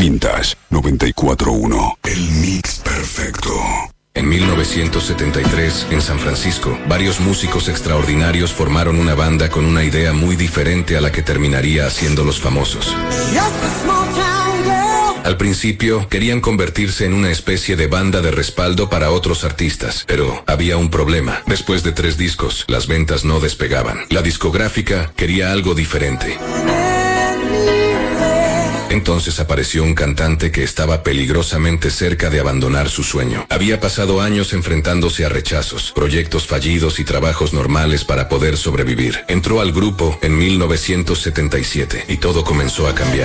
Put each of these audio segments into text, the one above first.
Vintage 94.1. El mix perfecto. En 1973, en San Francisco, varios músicos extraordinarios formaron una banda con una idea muy diferente a la que terminaría haciéndolos famosos. Al principio, querían convertirse en una especie de banda de respaldo para otros artistas, pero había un problema. Después de 3 discos, las ventas no despegaban. La discográfica quería algo diferente. Entonces apareció un cantante que estaba peligrosamente cerca de abandonar su sueño. Había pasado años enfrentándose a rechazos, proyectos fallidos y trabajos normales para poder sobrevivir. Entró al grupo en 1977 y todo comenzó a cambiar.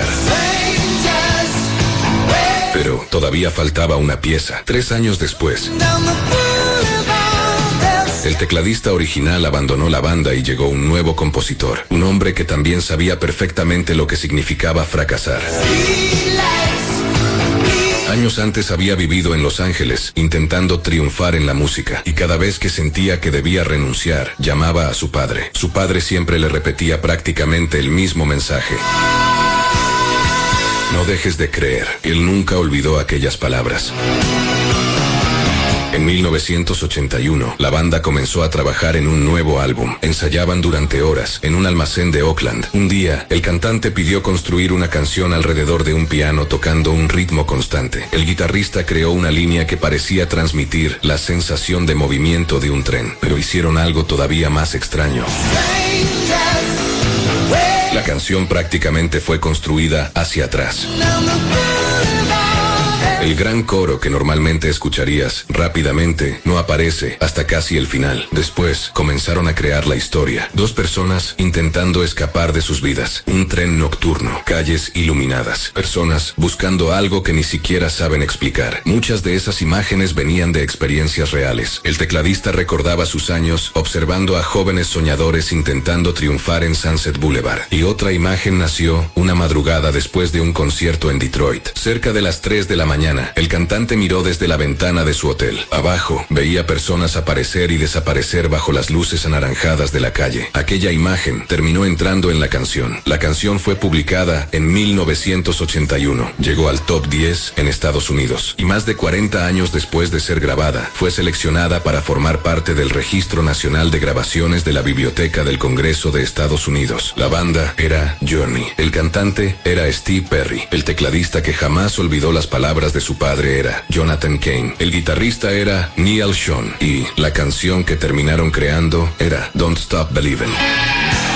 Pero todavía faltaba una pieza. 3 años después, el tecladista original abandonó la banda y llegó un nuevo compositor, un hombre que también sabía perfectamente lo que significaba fracasar. Años antes había vivido en Los Ángeles, intentando triunfar en la música, y cada vez que sentía que debía renunciar, llamaba a su padre. Su padre siempre le repetía prácticamente el mismo mensaje: no dejes de creer. Él nunca olvidó aquellas palabras. En 1981, la banda comenzó a trabajar en un nuevo álbum. Ensayaban durante horas en un almacén de Oakland. Un día, el cantante pidió construir una canción alrededor de un piano tocando un ritmo constante. El guitarrista creó una línea que parecía transmitir la sensación de movimiento de un tren, pero hicieron algo todavía más extraño. La canción prácticamente fue construida hacia atrás. El gran coro que normalmente escucharías rápidamente no aparece hasta casi el final. Después comenzaron a crear la historia. 2 personas intentando escapar de sus vidas. Un tren nocturno, calles iluminadas, personas buscando algo que ni siquiera saben explicar. Muchas de esas imágenes venían de experiencias reales. El tecladista recordaba sus años observando a jóvenes soñadores intentando triunfar en Sunset Boulevard. Y otra imagen nació una madrugada después de un concierto en Detroit. Cerca de las 3 de la mañana, el cantante miró desde la ventana de su hotel. Abajo, veía personas aparecer y desaparecer bajo las luces anaranjadas de la calle. Aquella imagen terminó entrando en la canción. La canción fue publicada en 1981. Llegó al top 10 en Estados Unidos. Y más de 40 años después de ser grabada, fue seleccionada para formar parte del Registro Nacional de Grabaciones de la Biblioteca del Congreso de Estados Unidos. La banda era Journey. El cantante era Steve Perry. El tecladista que jamás olvidó las palabras de su padre era Jonathan Cain. El guitarrista era Neal Schon. Y la canción que terminaron creando era Don't Stop Believin'.